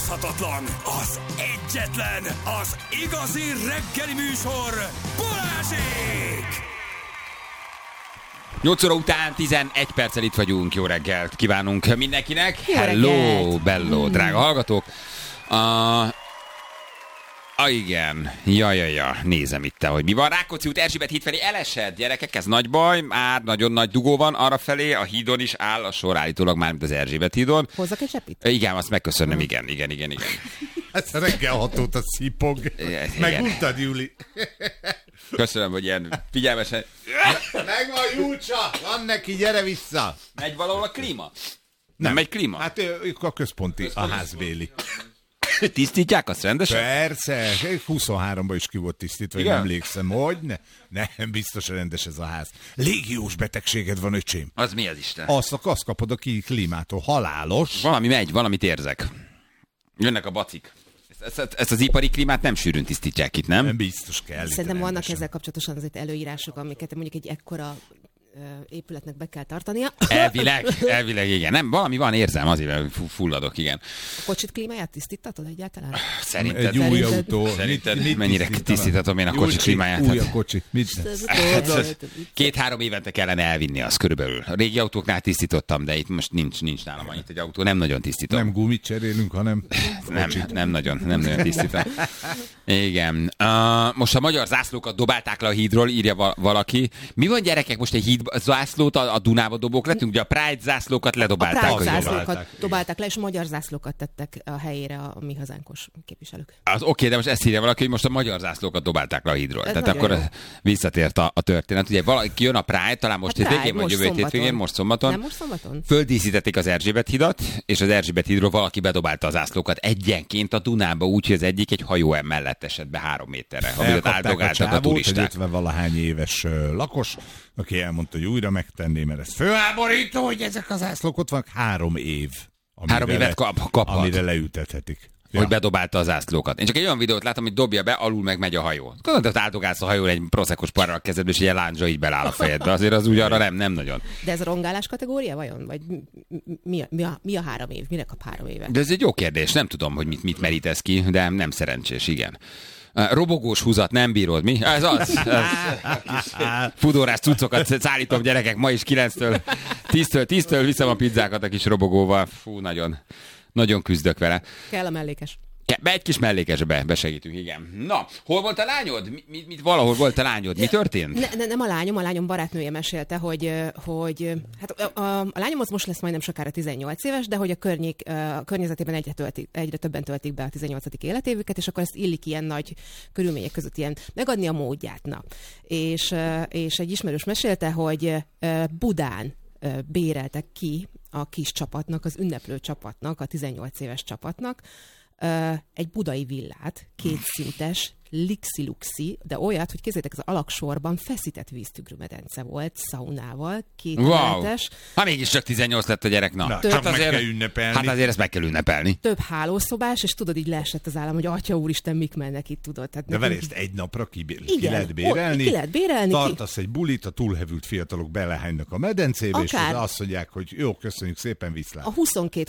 utánozhatatlan, az egyetlen, az igazi reggeli műsor, Balázsék! 8 óra után 11 perccel itt vagyunk. Jó reggelt kívánunk mindenkinek. Jó Hello, reggelt. bello, drága hallgatók. Igen. Ja. Nézem itt, hogy mi van. Rákóczi út, Erzsébet híd felé elesett, gyerekek, ez nagy baj. Már nagyon nagy dugó van arra felé. A hídon is áll a sor, állítólag már, mint az Erzsébet hídon. Hozzak egy zsepit? Igen, azt megköszönöm, igen. Ez reggel 6 óta szipog. Igen. Megmondtad, Júli. Köszönöm, hogy ilyen figyelmesen. Megvan Júlcsa, van neki, gyere vissza. Megy valahol a klíma? Nem megy klíma? Hát ők a központi, a házbéli. Tisztítják azt rendesen? Persze, 23-ban is ki volt tisztítva, én Igen? emlékszem, hogy nem, biztos rendes ez a ház. Légiós betegséged van, öcsém. Az mi az Isten? Azt kapod a klímától, halálos. Valami megy, valamit érzek. Jönnek a bacik. Ezt az ipari klímát nem sűrűn tisztítják itt, nem? Nem biztos kell. Szerintem vannak ezzel kapcsolatosan azért előírások, amiket mondjuk egy ekkora épületnek be kell tartania. Elvileg igen. Nem, valami van, érzem, azért fulladok, igen. A kocsit klímáját tisztítatod egyáltalán? Szerinted? Egy új autó. Szerinted mennyire tisztítatom én a kocsi klímáját? Új a kocsi. Mit? 2-3 évente kellene elvinni azt körülbelül. A régi autóknál tisztítottam, de itt most nincs nálam annyit egy autó, nem nagyon tisztítom. Nem gumit cserélünk, hanem Nem nagyon tisztítom. Igen. Most a magyar zászlókat dobálták le a hídról, írja valaki. Mi van, gyerekek, most egy híd zászlót a Dunába dobók lettünk, ugye a Pride zászlókat ledobálták. A Pride zászlókat dobálták le, és magyar zászlókat tettek a helyére a mi hazánkos képviselők. Az oké, de most ezt írja valaki, hogy most a magyar zászlókat dobálták le a hídról. Ez Tehát akkor jó. Visszatért a történet. Ugye valaki jön a Pride, talán most hétvégén, vagy jövő hétvégén, most szombaton. Nem most szombaton? Földíszítették az Erzsébet hidat, és az Erzsébet hídról valaki bedobálta a zászlókat egyenként a Dunába, úgyhogy az egyik egy hajó mellett esett be 3 méterre, amit elkapták áldogáltak a csávót, turisták. egy 50-valahány éves lakos, aki elmondta, hogy újra megtenné, mert ez főáborító, hogy ezek az zászlók ott vannak 3 év. 3 évet kaphat. Amire leültethetik. Hogy bedobálta a zászlókat. Én csak egy olyan videót látom, hogy dobja be, alul meg megy a hajó. Gondolod, hogy áldogálsz a hajón egy proszekos parral a kezedbe, és egy lándzsa így beláll a fejedbe. Azért az úgy arra nem nagyon. De ez a rongálás kategória vajon? Vagy mi a 3 év? Mire kap 3 éve? De ez egy jó kérdés. Nem tudom, hogy mit merítesz ki, de nem szerencsés, igen. Robogós húzat nem bírod, mi? Ez az. Fudorás cuccokat szállítom, gyerekek, ma is 9-től, 10-től viszem a pizzákat a kis robogóval. Fú, nagyon küzdök vele. Kell a mellékes. Egy kis mellékesbe besegítünk, igen. Na, hol volt a lányod? Valahol volt a lányod. Mi történt? Nem a lányom barátnője mesélte, hogy hát a lányom az most lesz majdnem sokára 18 éves, de hogy a környezetében egyre többen töltik be a 18. életévüket, és akkor ezt illik ilyen nagy körülmények között ilyen megadni a módját. Na. És egy ismerős mesélte, hogy Budán béreltek ki a kis csapatnak, az ünneplő csapatnak, a 18 éves csapatnak, egy budai villát, 2 szintes, lixi-luxi, de olyat, hogy képzeljétek, az alaksorban feszített víztükrűmedence volt, szaunával, 2 emeletes. Hát mégiscsak 18 lett a gyerek, na. Csak meg kell ünnepelni. Hát azért ezt meg kell ünnepelni. Több hálószobás, és tudod, így leesett az állam, hogy atya úristen, mik mennek itt, tudod. Hát de várj, ezt egy napra ki lehet bérelni? Ki lehet bérelni. Tartasz egy bulit, a túlhevült fiatalok belehánynak a medencébe, és azt mondják, hogy jó, köszönjük szépen, viszlát. A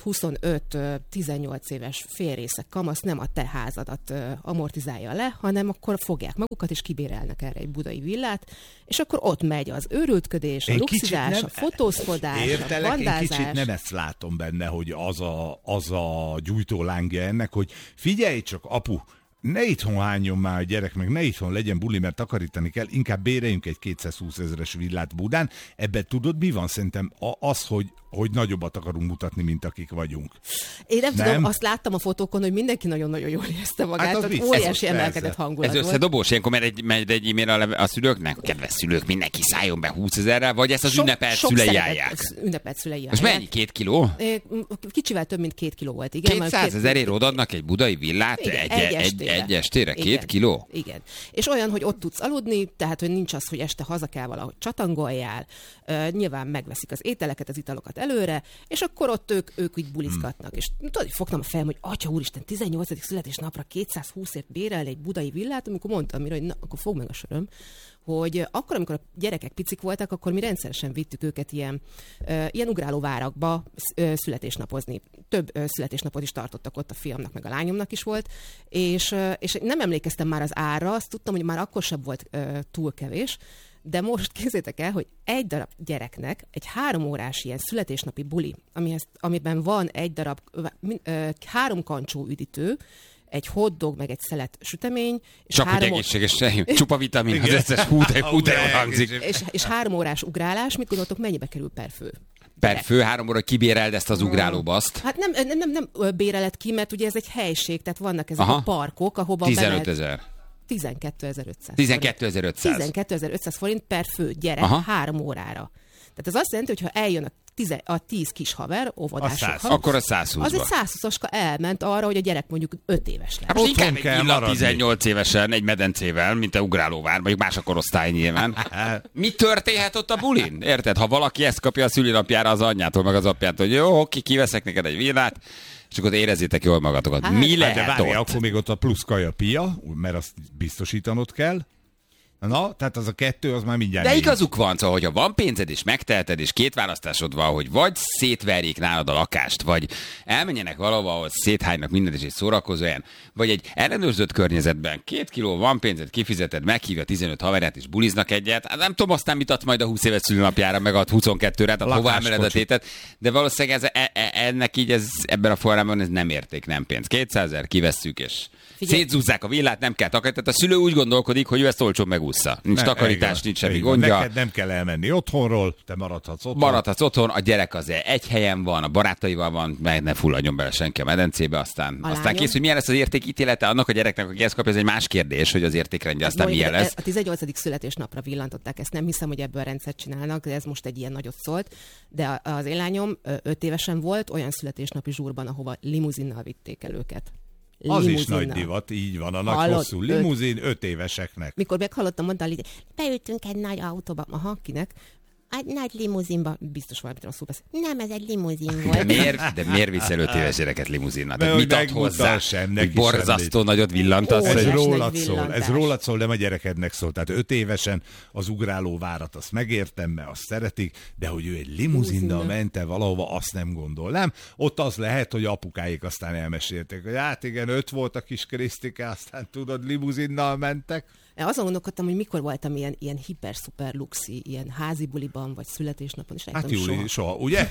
22-25-18 éves félrészek kamasz nem a te házadat amortizálja le, hanem akkor fogják magukat, és kibérelnek erre egy budai villát, és akkor ott megy az őrültködés, a luxizás, a fotózkodás, a bandázás. Én kicsit nem ezt látom benne, hogy az a gyújtólángja ennek, hogy figyelj csak, apu, ne itthon hányjon már a gyerek, meg ne itthon legyen buli, mert takarítani kell, inkább béreljünk egy 220 000-es villát Budán. Ebben tudod, mi van? Szerintem az, hogy nagyobbat akarunk mutatni, mint akik vagyunk. Én nem tudom, azt láttam a fotókon, hogy mindenki nagyon-nagyon jól érezte magát, Hát tehát óriási emelkedett hangulat Ez volt. összedobós, ilyenkor megy egy e-mail a szülőknek, kedves szülők, mindenki szálljon be 20 000-rel, vagy ezt az ünnepelt szülei állják? Ünnepelt szülei állják. Most mennyi? 2 kiló? Kicsivel több, mint 2 kiló volt, igen. 200 000-ért odaadnak egy budai villát egy estére? 2 kiló? Igen. És olyan, hogy ott tudsz aludni, tehát hogy nincs az, hogy este haza kell valahogy csatangoljál, nyilván megveszik az ételeket, az italokat előre, és akkor ott ők így bulizgatnak. És tudod, hogy fogtam a fejem, hogy atya úristen, 18. születésnapra 220-ért bérel egy budai villát, amikor mondtam mire, hogy na, akkor fogd meg a söröm, hogy akkor, amikor a gyerekek picik voltak, akkor mi rendszeresen vittük őket ilyen ugrálóvárakba születésnapozni. Több születésnapot is tartottak ott, a fiamnak meg a lányomnak is volt, és nem emlékeztem már az árra, azt tudtam, hogy már akkor sem volt túl kevés, de most képzeljétek el, hogy egy darab gyereknek egy 3 órás ilyen születésnapi buli, amiben van egy darab 3 kancsó üdítő, egy hotdog, meg egy szelet sütemény. Csak hogy egészséges, csupa vitamin, az összes húd hangzik. És 3 órás ugrálás, mit gondoltok, mennyibe kerül per fő? Per fő 3 óra kibéreld ezt az ugrálóbaszt? Hát nem béreled ki, mert ugye ez egy helység, tehát vannak ezek a parkok, ahova 15 000. 12.500. 12.500 forint per fő gyerek 3 órára. Tehát ez azt jelenti, hogy ha eljön a 10 kis haver, óvodások. Akkor a 120-ba. Az egy 120-aska elment arra, hogy a gyerek mondjuk 5 éves lesz. Hát inkább egy villa 18 évesen, egy medencével, mint a ugrálóvár, mondjuk más a korosztály nyilván. Mi történhet ott a bulin? Érted? Ha valaki ezt kapja a szülinapjára az anyjától, meg az apjától, hogy jó, oké, kiveszek neked egy villát, és akkor érezzétek jól magatokat. Mi lehet de várj, ott? akkor még ott a plusz kaja pia, mert azt biztosítanod kell. Na, tehát az a 2, az már mindjárt... De igazuk van, szóval, hogyha van pénzed, és megteheted, és 2 választásod van, hogy vagy szétverjék nálad a lakást, vagy elmenjenek valahova, ahol széthánynak mindent, és egy szórakozó olyan, vagy egy ellenőrzött környezetben 2 kiló van pénzed, kifizeted, meghívja 15 haverját, és buliznak egyet. Hát nem tudom, aztán mit adsz majd a 20 éves szülinapjára, meg a 22-re, tehát hová emeled a tétet. De valószínűleg ennek így ebben a formában ez nem érték, nem pénz. 200 000 kivesszük, és szétzúzzák a villát, nem kell takarítani. Tehát a szülő úgy gondolkodik, hogy ő ezt olcsón megúszza. Nincs takarítás, nincs semmi gondja. Neked nem kell elmenni otthonról, te maradhatsz otthon. Maradhatsz otthon, a gyerek az egy helyen van, a barátaival van, meg ne fulladjon bele senki a medencébe, aztán kész, hogy milyen lesz az értékítélete annak a gyereknek, aki ezt kapja, ez egy más kérdés, hogy az értékrendje aztán milyen lesz. A 18. születésnapra villantották ezt, nem hiszem, hogy ebből rendszert csinálnak, de ez most egy ilyen nagyot szólt. De az én lányom 5 évesen volt olyan születésnapi zsúrban, ahova limuzinnal vitték el őket. Az is nagy divat, így van, a nagy hosszú limuzin 5 éveseknek. Mikor meghallottam, mondta, hogy beültünk egy nagy autóba. Aha, kinek? Egy nagy limuzinba, biztos valamit rosszul beszél. Nem, ez egy limuzin volt. De miért viszel 5 éves gyereket limuzinnal? Tehát mit ad hozzá? Hogy borzasztó nagyot villantasz? Ez rólad szól, nem a gyerekednek szól. Tehát 5 évesen az ugráló várat azt megértem, mert azt szeretik, de hogy ő egy limuzinnal ment el valahova, azt nem gondolnám. Ott az lehet, hogy apukáik aztán elmesélték, hogy hát igen, 5 volt a kis Krisztike, aztán tudod, limuzinnal mentek. Azon gondolkodtam, hogy mikor voltam ilyen hiper-szuper luxi, ilyen házi buliban, vagy születésnapon, és hát soha, ugye?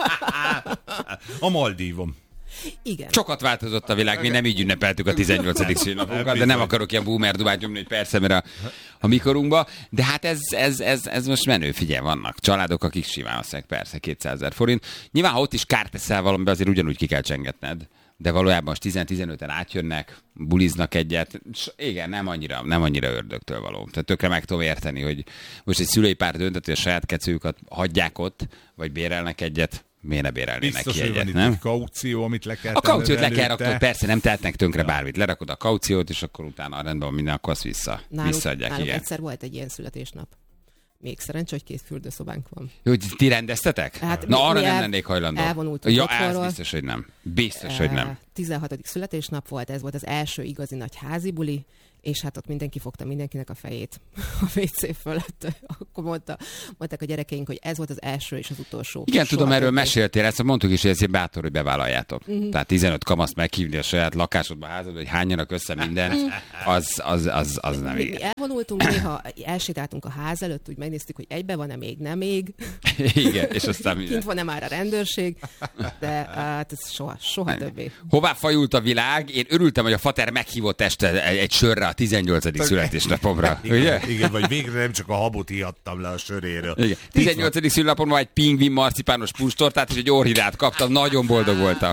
A Maldívon. Igen. Sokat változott a világ, mi nem így ünnepeltük a 18. szülinapunkat, de nem akarok ilyen boomer dubát nyomni, hogy persze, mert a mikorunkba. De hát ez most menő, figyelj, vannak családok, akik simán vesznek, persze 200 000 forint. Nyilván, ha ott is kárt teszel valamiben, azért ugyanúgy ki kell csengetned. De valójában most 10-15-en átjönnek, buliznak egyet. Igen, nem annyira ördögtől való. Tehát tökre meg tudom érteni, hogy most egy szülői pár döntött, hogy a saját kecőjüket hagyják ott, vagy bérelnek egyet. Miért ne bérelnének ki egyet, nem? Egy kaució, amit le kell a kauciót le kell rakni, persze nem tehetnek tönkre bármit. Lerakod a kauciót, és akkor utána rendben van minden, akkor azt visszaadják. Nálunk egyszer volt egy ilyen születésnap. Még szerencsé, hogy 2 fürdőszobánk van. Jó, hogy ti rendeztetek? Hát na, arra nem lennék hajlandó. Elvonultunk otthonról. Ez biztos, hogy nem. Biztos, hogy nem. 16. születésnap volt, ez volt az első igazi nagy házi buli, és hát ott mindenki fogta mindenkinek a fejét a WC fölött. Akkor mondták a gyerekeink, hogy ez volt az első és az utolsó. Igen, tudom, erről meséltél, ezt mondtuk is, hogy ez bátor, hogy bevállaljátok. Tehát 15 kamaszt meghívni a saját lakásodba, házadba, hogy hányjanak össze mindent, az nem igen. Mi elvonultunk, néha elsétáltunk a ház előtt, úgy megnéztük, hogy egybe van-e még, nem még. Igen, és aztán kint van-e már a rendőrség, de hát ez soha többé. Hová fajult a világ? Én örültem, hogy a fater meghívott este egy sörre a 18. születésnapomra. Igen, vagy végre nem csak a habot ihattam le a söréről. Igen. 18. születésnapomra egy pingvin marcipános pustortát és egy orhidát kaptam, nagyon boldog voltam.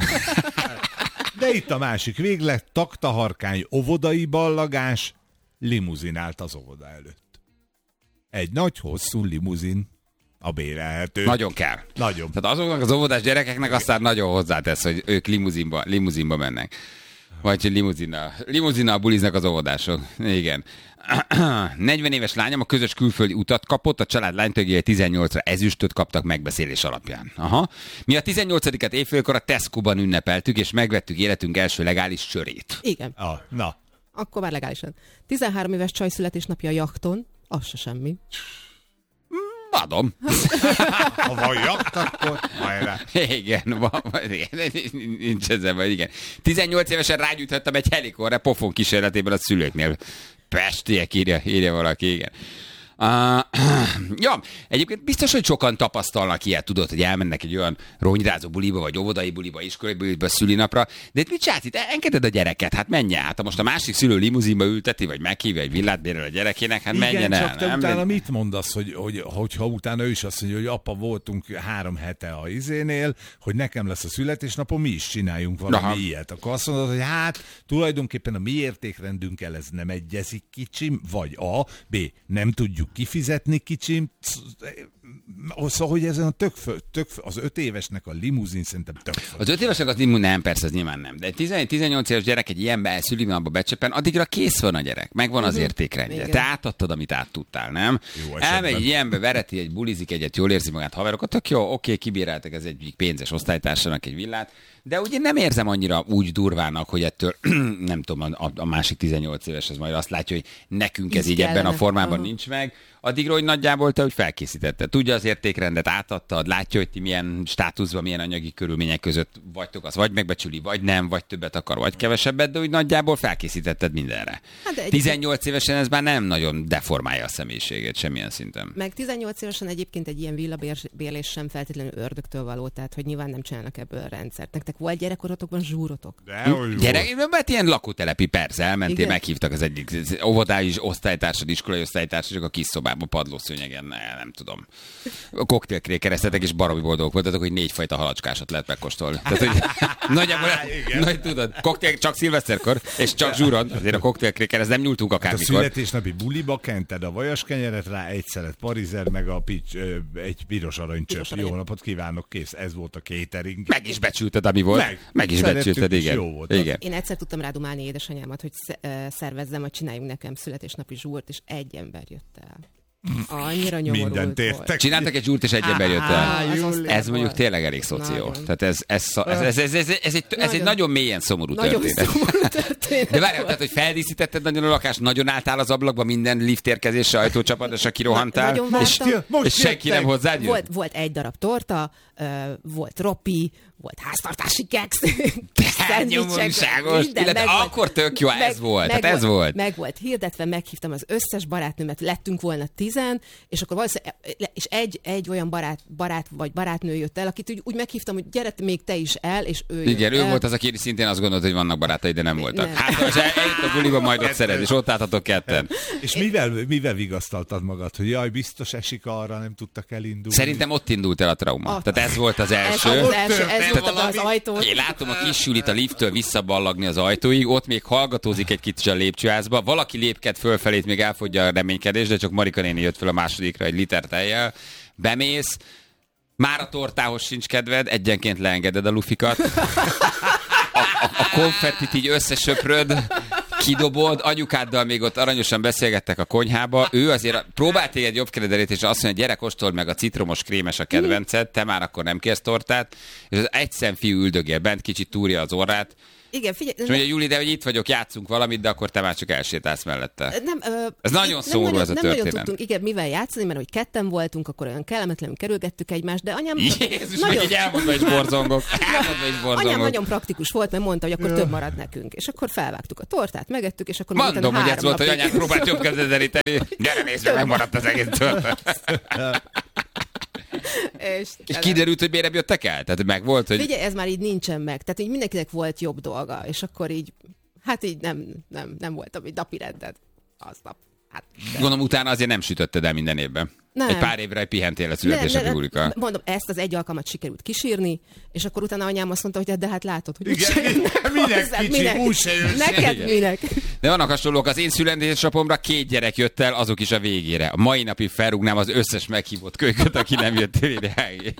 De itt a másik véglet, taktaharkány óvodai ballagás, limuzin állt az óvoda előtt. Egy nagy, hosszú limuzin, a bérelhető. Nagyon kell. Nagyon. Tehát azoknak az óvodás gyerekeknek aztán nagyon hozzátesz, hogy ők limuzinba mennek. Vagy hogy limuzinnal buliznak az óvodások. Igen. 40 éves lányom a közös külföldi utat kapott, a család lánytagjai 18-ra ezüstöt kaptak megbeszélés alapján. Aha. Mi a 18-at évfélkor a Tesco-ban ünnepeltük, és megvettük életünk első legális sörét. Igen. Na. Akkor már legálisan. 13 éves csaj születésnapja a jachton, Az se semmi. Adom. Ha van jacht, akkor hajrá. Igen, nincs ezzel baj, igen. 18 évesen rágyújtottam egy helikorra pofon kísérletében a szülőknél. Pestiek, írja valaki, igen. Ja, egyébként biztos, hogy sokan tapasztalnak ilyet, tudod, hogy elmennek egy olyan ronyrázó buliba, vagy óvodai buliba, iskolai buliba, szülinapra, de itt mit csinálsz? Itt engeded a gyereket, hát menjen át. Ha most a másik szülő limuzinba ülteti, vagy meghívja egy villát bérel a gyerekének, hát menjen igen, el. csak te nem? Utána mit mondasz, hogyha utána ő is azt mondja, hogy apa, voltunk 3 hete a izénél, hogy nekem lesz a születésnapom, mi is csináljunk valami ilyet. Akkor azt mondod, hogy hát tulajdonképpen a mi értékrendünkkel ez nem egyezik kicsim, vagy A, B, nem tudjuk kifizetni kicsim, szóval, hogy ezen a az 5 évesnek a limuzin szerintem tök föl. Az 5 évesnek az limuzin nem, persze, az nyilván nem. De egy 18 éves gyerek egy ilyen szülinapba becsepen, addigra kész van a gyerek, megvan az értékrendje. Te átadtad, amit át tudtál, nem? Elmegy egy ilyenbe, vereti, egy bulizik egyet, jól érzi magát haverokat, tök jó, oké, kibíráltak ez egy pénzes osztálytársának egy villát, de ugye nem érzem annyira úgy durvának, hogy ettől, nem tudom, a másik 18 éves az majd azt látja, hogy nekünk ez így ebben a formában nincs meg. Addigra, hogy nagyjából te, hogy felkészítetted. Tudja az értékrendet, átadtad, látja, hogy ti milyen státuszban, milyen anyagi körülmények között vagytok, az vagy megbecsüli, vagy nem, vagy többet akar, vagy kevesebbet, de úgy nagyjából felkészítetted mindenre. Hát 18 évesen ez már nem nagyon deformálja a személyiségét semmilyen szinten. Meg 18 évesen egyébként egy ilyen villabérlés sem feltétlenül ördögtől való, tehát hogy nyilván nem csinálnak ebből rendszert. Nektek volt gyerekkorotokban zsúrotok? Mert ilyen lakótelepi, persze, elmentél, igen. Meghívtak az egyik óvodái osztálytársad, iskolai osztálytársad, a kis szobában padlószőnyegen, nem tudom. Koktélkrékereztetek, és baromi boldogok voltatok, hogy 4 fajta halacskásat lehet megkóstolni. Tehát, hogy nagyjából, nagy tudod, koktél csak szilveszterkor, és csak zsúron, azért a koktélkrékerez nem nyúltunk akármikor. Hát a születésnapi buliba kented a vajaskenyeret rá, egy szelet parizer, meg egy piros aranycsöp. Jó napot kívánok, kész. Ez volt a catering. Meg is becsülted, ami volt. Meg is becsülted, igen. Jó volt. Igen. Én egyszer tudtam rádumálni édesanyámat, hogy szervezzem, hogy csináljunk nekem születésnapi zsúrt, és egy ember jött el. Annyira nyomorult volt. Csináltak egy zsúrt, és egy ember jött el. Ez mondjuk tényleg elég szoció. Tehát ez egy nagyon mélyen szomorú történet. De várjál, tehát, hogy feldíszítetted nagyon a lakást, nagyon álltál az ablakba, minden liftérkezésre, ajtócsapadásra kirohantál, és senki nem hozzád jött? Volt egy darab torta, volt ropi, volt háztartási keksz, nyomorúságos, illetve akkor tök jó, ez volt. Meg volt hirdetve, meghívtam az összes barátnőmet, lettünk volna 10, és akkor valószínűleg, és egy olyan barát vagy barátnő jött el, akit úgy meghívtam, hogy gyere még te is el, és ő igen, ő volt az, aki szintén azt gondolt, hogy vannak barátai, de nem voltak. Nem. Hát, most eljött a buliba, majd ott szeret, és ott álltatok ketten. És mivel vigasztaltad magad, hogy jaj, biztos esik arra, nem tudtak elindulni? Szerintem ott indult el a trauma. Tehát ez volt az első. Ez volt az ajtó. Én látom a kis Julit a lifttől visszaballagni az ajtóig, ott még hallgatózik egy kicsit a lépcsőházba, valaki lépked fölfelét, még elfogyja a reménykedés, de csak Marika néni jött fel a másodikra egy liter tejjel. Bemész, már a tortához sincs kedved, egyenként leengeded a lufikat. A konfettit így összesöpröd, kidobod, anyukáddal még ott aranyosan beszélgettek a konyhába, ő azért próbált téged jobb keredelét, és azt mondja, gyere, kóstold meg a citromos krémes a kedvenced, te már akkor nem kérsz tortát, és az egy szemfiú üldögél bent, kicsit túrja az orrát. Igen, figyelj. És mondja, Juli, de hogy itt vagyok, játszunk valamit, de akkor te már csak elsétálsz mellette. Ez nagyon szomorú ez a történet. Nem nagyon tudtunk, igen, mivel játszani, mert hogy ketten voltunk, akkor olyan kellemetlenül kerülgettük egymást, de anyám... Jézus, nagyon... meg így elmondva is borzongok. Anyám nagyon praktikus volt, mert mondta, hogy akkor több marad nekünk. És akkor felvágtuk a tortát, megettük, és akkor... Mondom, hogy ez volt, hogy anyám próbált jobb kezdetleníteni. Gyere, nézd meg, megmaradt az egész tortát. És kiderült, hogy miért jöttek el? Tehát meg volt, hogy... Figyelj, ez már így nincsen meg. Tehát így mindenkinek volt jobb dolga, és akkor így, hát így nem voltam így napirended aznap. Hát, gondolom, utána azért nem sütötted el minden évben. Nem. Egy pár évre pihentél a születésnapi bulika. Mondom, ezt az egy alkalmat sikerült kísírni, és akkor utána anyám azt mondta, hogy de hát látod, hogy minek, úgy se jössz. Neked minek. De vannak hasonlók, az én születésnapomra 2 gyerek jött el, azok is a végére. A mai napig felrúgnám az összes meghívott kölyköt, aki nem jött ide.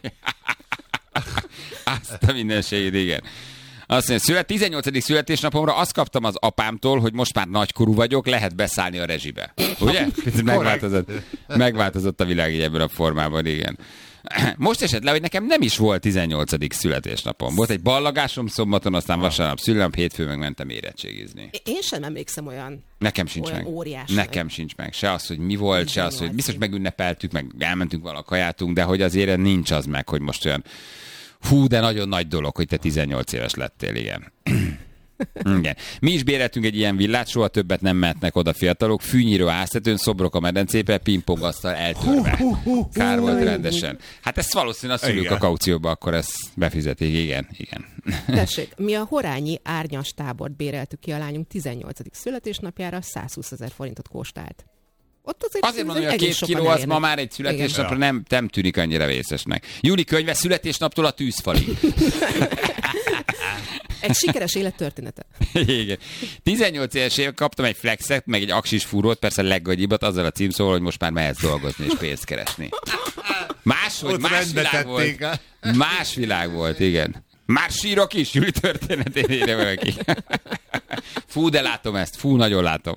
Azt a mindenségét, igen. Azt mondja, 18. születésnapomra azt kaptam az apámtól, hogy most már nagykorú vagyok, lehet beszállni a rezsibe. Ugye? Megváltozott a világ így ebben a formában, igen. Most esett le, hogy nekem nem is volt 18. születésnapom. Volt egy ballagásom szombaton, aztán vasárnap szülőnap, hétfőn meg mentem érettségizni. Én sem emlékszem olyan. Nekem sincs olyan meg. Óriási. Nekem sincs meg. Se az, hogy mi volt, se az, hogy biztos megünnepeltük, meg elmentünk valahol kajátunk, de hogy azért nincs az meg, hogy most olyan de nagyon nagy dolog, hogy te 18 éves lettél, igen. Igen. Mi is béreltünk egy ilyen villát, soha többet nem mehetnek oda fiatalok, fűnyíró áztetőn, szobrok a medencébe, pingpongasztal eltörve. Kár volt rendesen. Hát ezt valószínűleg a szülők a kaucióba, akkor ezt befizetik, igen. Tessék, mi a Horányi árnyas tábort béreltük ki a lányunk 18. születésnapjára, 120 000 forintot kóstált. Ott azért mondom, hogy a 2 kiló az ma már egy születésnapra nem tűnik annyira vészesnek. Júli könyve születésnaptól a tűzfalig. Egy sikeres élettörténete. Igen. 18 éves éve kaptam egy flexet, meg egy aksis fúrót, persze leggagyibat, azzal a címszóval, hogy most már mehetsz dolgozni és pénzt keresni. Más világ volt. Más világ volt, igen. Már sírok is, Júli történetén írja valaki. Fú, de látom ezt. Fú, nagyon látom.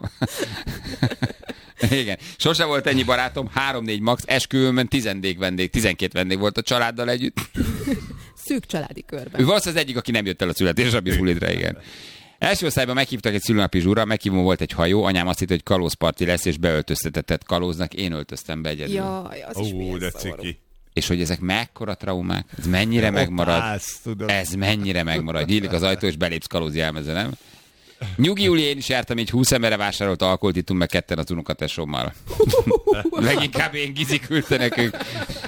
Igen. Sose volt ennyi barátom, 3-4 max, esküvőmön 12 vendég volt a családdal együtt. Szűk családi körben. Ő valószínűleg az egyik, aki nem jött el a születésnapi bulidra, igen. Első osztályban meghívtak egy szülőnapi zsúra, meghívó volt egy hajó, anyám azt hitt, hogy kalózparti lesz, és beöltöztetett kalóznak, én öltöztem be egyedül. Jaj, az is milyen szomorú. És hogy ezek mekkora traumák, ez mennyire megmarad, ez mennyire megmarad. Nyílik az ajtó, és belépsz kalóz jelmezre, nem? Nyugi Júli, én is jártam, így 20 emberre vásárolt alkoholt, ittunk meg ketten az unokatesómmal. Leginkább én Gizi küldte nekünk.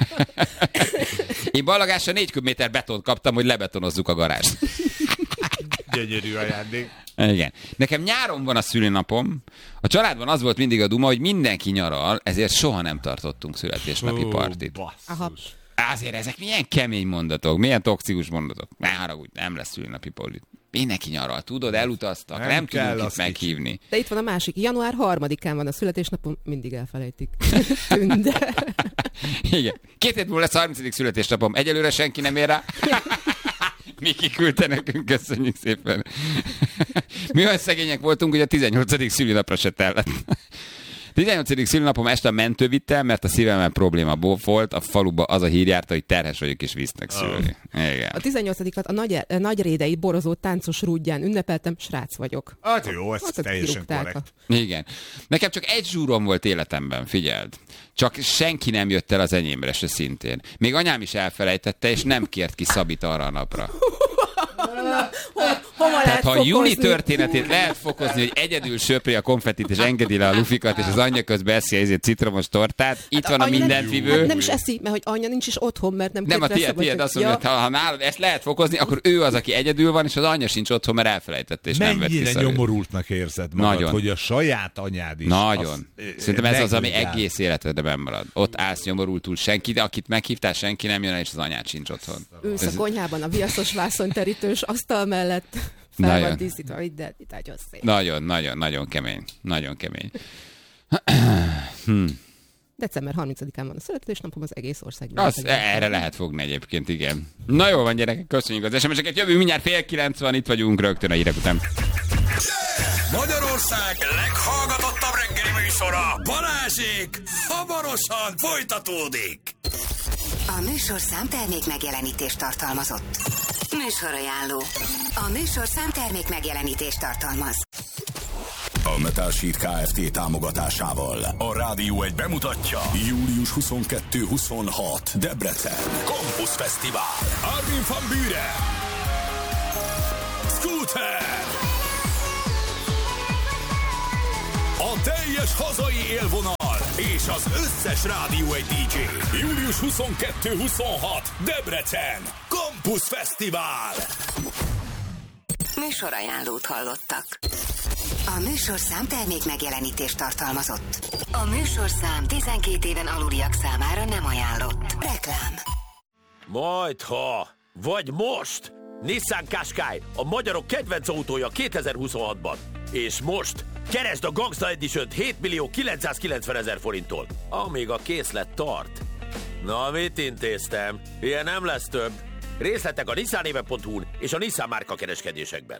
Én ballagásra 4 köbméter betont kaptam, hogy lebetonozzuk a garást. Gyönyörű ajándék. Igen. Nekem nyáron van a szülinapom. A családban az volt mindig a duma, hogy mindenki nyaral, ezért soha nem tartottunk születésnapi partit. Aha. Azért ezek milyen kemény mondatok, milyen toxikus mondatok. Ne haragudj, nem lesz szülinapi partit. Mindenki nyaral, tudod, elutaztak, nem tudunk itt meghívni. De itt van a másik. Január 3-án van a születésnapom, mindig elfelejtik. Tünde. Igen. 2 hét múlva lesz a 30. születésnapom. Egyelőre senki nem ér rá. Miki küldte nekünk, köszönjük szépen. Mi olyan szegények voltunk, hogy a 18. szülinapra se tellett. 18. szülinapom este a mentő vitte, mert a szívemben probléma volt, a faluba az a hír járta, hogy terhes vagyok és visznek szülni. Igen. A 18-at a nagyrédei borozó táncos rúdján ünnepeltem, srác vagyok. Hát jó, ez teljesen korrekt. Igen. Nekem csak egy zsúrom volt életemben, figyeld. Csak senki nem jött el az enyémre se szintén. Még anyám is elfelejtette, és nem kért ki Szabit arra a napra. Tehát ha a Júli történetét lehet fokozni, hogy egyedül söpri a konfettit, és engedi le a lufikat, és az anyja közben eszi ezért citromos tortát, itt van a mindenfivő. Hát nem is eszi, mert hogy anya nincs is otthon, mert nem a tiéd azt mondja, hogy ha nálad ezt lehet fokozni, akkor ő az, aki egyedül van, és az anyja sincs otthon, mert elfelejtette, és nem vett vissza. Mennyire nyomorultnak érzed magad, nagyon. Hogy a saját anyád is. Nagyon. Szerintem ez az, ami egész életedben marad. Ott állsz nyomorultul senki, de akit meghívtál, senki nem jön el, és az anyád sincs otthon. Ülsz a konyhában a viaszos vászonterítős asztal mellett. Fel van díszítva, de itt nagyon szép. Nagyon kemény. Nagyon kemény. December 30-án van a születésnapom, az egész ország. Erre lehet fogni egyébként, igen. Na jó van, gyerekek, köszönjük az SMS-eket. Jövő mindjárt 8:30, itt vagyunk rögtön a hírek után. Magyarország leghallgatottabb reggeli műsora, Balázsék, hamarosan folytatódik. A műsorszám termék megjelenítést tartalmazott. Műsorajánló. A műsorszám termék megjelenítést tartalmaz. A Metal Sheet Kft. Támogatásával a Rádió 1 bemutatja július 22-26 Debrecen Campus Fesztivál. Armin van Buuren, Scooter, a teljes hazai élvonal és az összes Rádió 1 DJ. Július 22-26 Debrecen Campus Fesztivál. Műsorajánlót hallottak. A műsorszám termék megjelenítést tartalmazott. A műsorszám 12 éven aluliak számára nem ajánlott. Reklám. Majdha, vagy most! Nissan Qashqai, a magyarok kedvenc autója 2026-ban. És most keresd a Gangsta Edition-t 7.990.000 forinttól, amíg a készlet tart. Na, mit intéztem? Ilyen nem lesz több. Részletek a nissanéve.hu-n és a Nissan márka kereskedésekben.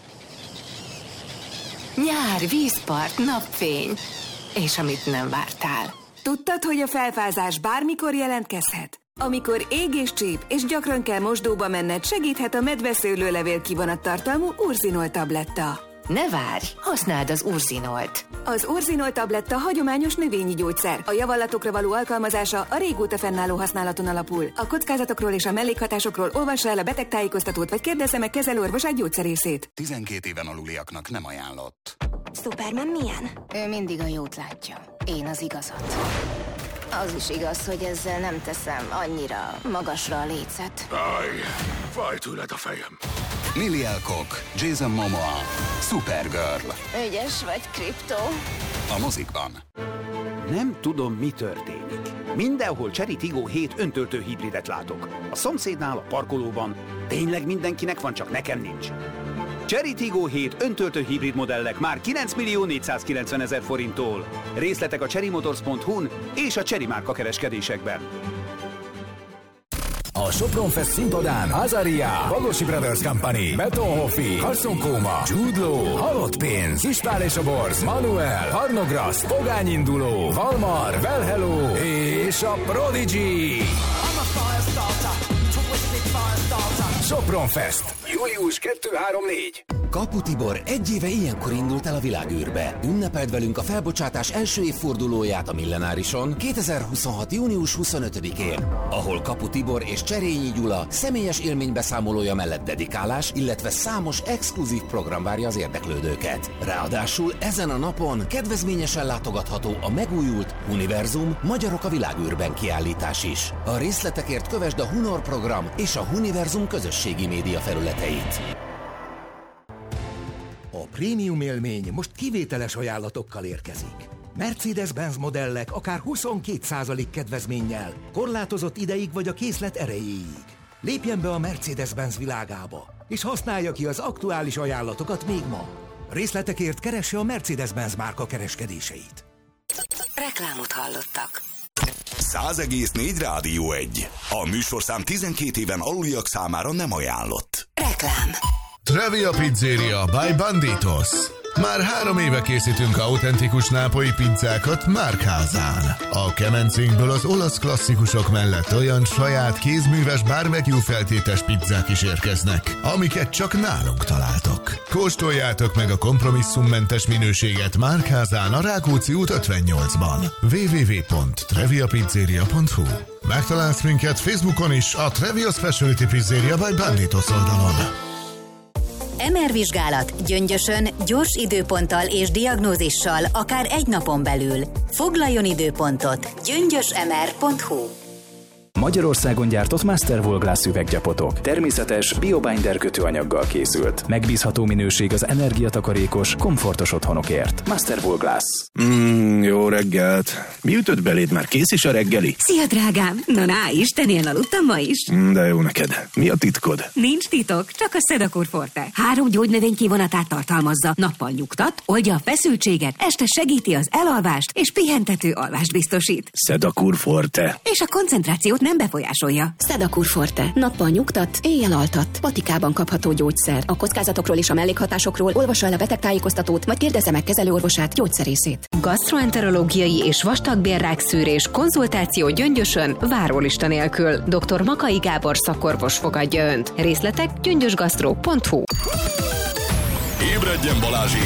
Nyár, vízpart, napfény. És amit nem vártál. Tudtad, hogy a felfázás bármikor jelentkezhet? Amikor ég és csíp, és gyakran kell mosdóba menned, segíthet a medveszőlőlevél kivonattartalmú Urzinol tabletta. Ne várj, használd az Urzinolt. Az Urzinol tabletta hagyományos növényi gyógyszer. A javallatokra való alkalmazása a régóta fennálló használaton alapul. A kockázatokról és a mellékhatásokról olvassa el a betegtájékoztatót, vagy kérdezze meg kezelőorvosát gyógyszerészét. 12 éven aluliaknak nem ajánlott. Superman milyen? Ő mindig a jót látja. Én az igazat. Az is igaz, hogy ezzel nem teszem annyira magasra a lécet. Aj, fáj tőled a fejem. Lily Alcock, Jason Momoa, Supergirl. Ügyes vagy, Krypto? A mozikban. Nem tudom, mi történik. Mindenhol Chery Tiggo 7 öntöltő hibridet látok. A szomszédnál, a parkolóban. Tényleg mindenkinek van, csak nekem nincs. Chery Tiggo 7 öntöltő hibrid modellek már 9.490.000 forinttól. Részletek a cherrymotors.hu-n és a Chery márka kereskedésekben. A Sopron Fest színpadán Azaria, Bagosi Brothers Company, Betonhoffi, Carson Koma, Jude Law, Halott Pénz, Kispál és a Borz, Manuel, Harnogrász, Pogány Induló, Valmar, Well Hello és a Prodigy. Sopron Fest. Július 2-3-4. Kapu Tibor egy éve ilyenkor indult el a világűrbe. Ünnepeld velünk a felbocsátás első évfordulóját a Millenárison 2026. június 25-én, ahol Kapu Tibor és Cserényi Gyula személyes élménybeszámolója mellett dedikálás, illetve számos exkluzív program várja az érdeklődőket. Ráadásul ezen a napon kedvezményesen látogatható a megújult Univerzum Magyarok a világűrben kiállítás is. A részletekért kövesd a Hunor program és a Univerzum közösségi média felületeit. A prémium élmény most kivételes ajánlatokkal érkezik. Mercedes-Benz modellek akár 22% kedvezménnyel, korlátozott ideig vagy a készlet erejéig. Lépjen be a Mercedes-Benz világába, és használja ki az aktuális ajánlatokat még ma. Részletekért keresse a Mercedes-Benz márka kereskedéseit. Reklámot hallottak. 100,4 Rádió 1. A műsorszám 12 éven aluliak számára nem ajánlott. Reklám. Travia Pizzeria by Banditos. Már 3 éve készítünk autentikus nápolyi pizzákat Márkházán. A kemencénkből az olasz klasszikusok mellett olyan saját kézműves barbecue feltétes pizzák is érkeznek, amiket csak nálunk találtok. Kóstoljátok meg a kompromisszummentes minőséget Márkházán a Rákóczi út 58-ban. www.traviapizzeria.hu. Megtalálsz minket Facebookon is a Travia Specialty Pizzeria by Banditos oldalon. MR vizsgálat Gyöngyösön, gyors időponttal és diagnózissal akár egy napon belül. Foglaljon időpontot gyöngyösmr.hu. Magyarországon gyártott Masterwool Glass üveggyapotok. Természetes, biobinder kötőanyaggal készült. Megbízható minőség az energiatakarékos, komfortos otthonokért. Masterwool Glass. Jó reggelt. Mi ütött beléd? Már kész is a reggeli? Szia, drágám! Na, Istennél aludtam ma is. De jó neked. Mi a titkod? Nincs titok, csak a Sedakur Forte. 3 gyógynövény kivonatát tartalmazza. Nappal nyugtat, oldja a feszültséget, este segíti az elalvást, és pihentető alvást biztosít. Sedakur Forte. És a koncentrációt nem befolyásolja. Sedakur Forte. Nappal nyugtat, éjjel altat. Patikában kapható gyógyszer. A kockázatokról és a mellékhatásokról olvassa el a betegtájékoztatót, vagy kérdezze meg kezelőorvosát, gyógyszerészét. Gastroenterológiai és vastagbélrák szűrés, konzultáció Gyöngyösön, várólista nélkül. Dr. Makai Gábor szakorvos fogadja Önt. Részletek gyöngyösgasztró.hu. Ébredjen Balázsék!